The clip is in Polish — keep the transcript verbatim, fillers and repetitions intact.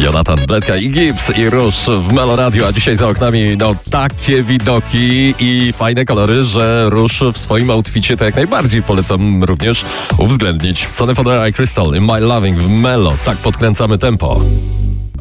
Jonathan Bledka i Gibbs i Rush w Melo Radio, a dzisiaj za oknami no takie widoki i fajne kolory, że Rush w swoim outficie to jak najbardziej polecam również uwzględnić. Sony Fodera i Crystal in My Loving w Melo. Tak podkręcamy tempo.